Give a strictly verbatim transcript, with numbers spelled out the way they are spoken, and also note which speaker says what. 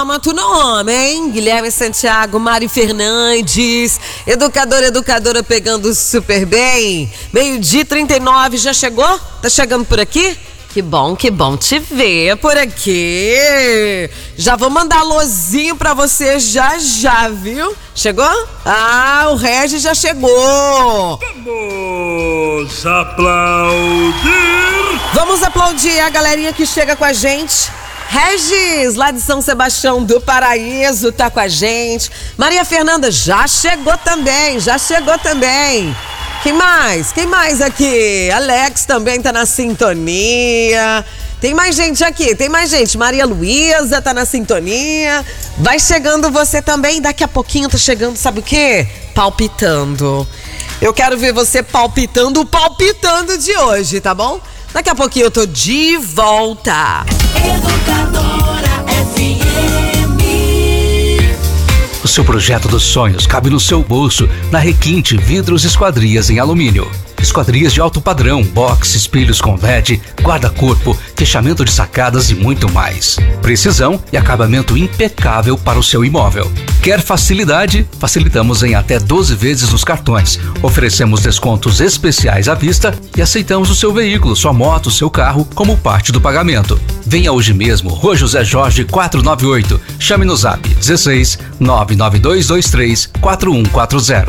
Speaker 1: toma tu não ama, hein? Guilherme Santiago, Mari Fernandes, educadora, educadora pegando super bem. Meio-dia trinta e nove, já chegou? Tá chegando por aqui? Que bom, que bom te ver por aqui. Já vou mandar alôzinho pra você já já, viu? Chegou? Ah, o Regis já chegou.
Speaker 2: Vamos aplaudir.
Speaker 1: Vamos aplaudir a galerinha que chega com a gente. Regis, lá de São Sebastião do Paraíso, tá com a gente. Maria Fernanda já chegou também, já chegou também. Quem mais? Quem mais aqui? Alex também tá na sintonia. Tem mais gente aqui, tem mais gente. Maria Luísa tá na sintonia. Vai chegando você também. Daqui a pouquinho tá chegando, sabe o quê? Palpitando. Eu quero ver você palpitando o palpitando de hoje, tá bom? Daqui a pouquinho eu tô de volta.
Speaker 3: Educadora F M.
Speaker 4: O seu projeto dos sonhos cabe no seu bolso na Requinte Vidros e Esquadrias em Alumínio. Esquadrias de alto padrão, box, espelhos com L E D, guarda-corpo, fechamento de sacadas e muito mais. Precisão e acabamento impecável para o seu imóvel. Quer facilidade? Facilitamos em até doze vezes nos cartões. Oferecemos descontos especiais à vista e aceitamos o seu veículo, sua moto, seu carro como parte do pagamento. Venha hoje mesmo, Rua José Jorge quatrocentos e noventa e oito. Chame no zap dezesseis nove nove dois dois três quatro um quatro zero.